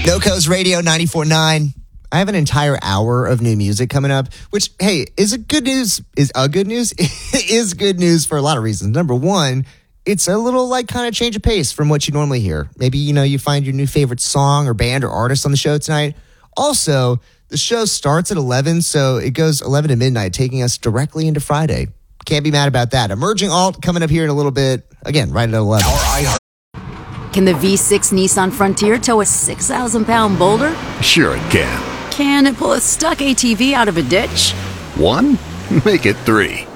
No Coast Radio 94.9. I have an entire hour of new music coming up, which, hey, is good news is good news for a lot of reasons. Number one, it's a little kind of change of pace from what you normally hear. Maybe, you find your new favorite song or band or artist on the show tonight. Also, the show starts at 11, so it goes 11 to midnight, taking us directly into Friday. Can't be mad about that. Emerging Alt coming up here in a little bit. Again, right at 11. Can the V6 Nissan Frontier tow a 6,000-pound boulder? Sure it can. Can it pull a stuck ATV out of a ditch? 1? Make it 3.